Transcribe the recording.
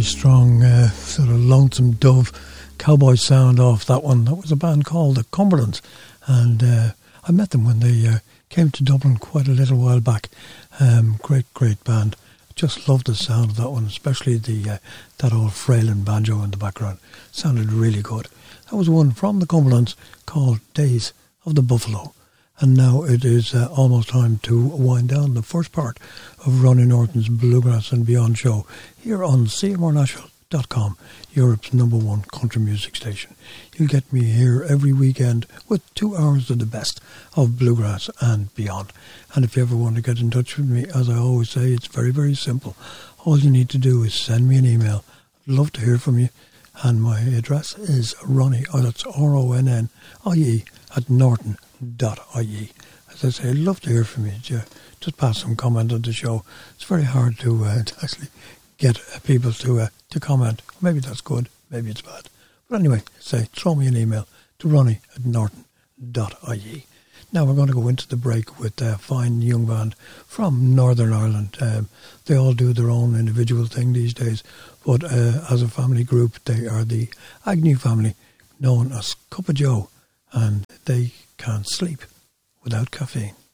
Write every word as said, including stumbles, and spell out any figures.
strong uh, sort of Lonesome Dove cowboy sound off that one. That was a band called the Cumberlands, and uh, I met them when they uh, came to Dublin quite a little while back. Um, great, great band. Just loved the sound of that one, especially the uh, that old Fralin banjo in the background. Sounded really good. That was one from the Cumberlands called Days of the Buffalo. And now it is uh, almost time to wind down the first part of Ronnie Norton's Bluegrass and Beyond show here on C M R Nashville dot com, Europe's number one country music station. You'll get me here every weekend with two hours of the best of Bluegrass and Beyond. And if you ever want to get in touch with me, as I always say, it's very, very simple. All you need to do is send me an email. I'd love to hear from you. And my address is Ronnie, oh, that's R O N N I E, at Norton dot I E. As I say, I'd love to hear from you. Just pass some comment on the show. It's very hard to, uh, to actually get people to uh, to comment. Maybe that's good, maybe it's bad. But anyway, say, throw me an email to Ronnie at Norton dot I E. Now we're going to go into the break with a fine young band from Northern Ireland. Um, they all do their own individual thing these days, but uh, as a family group, they are the Agnew family, known as Cup of Joe, and they can't sleep without caffeine.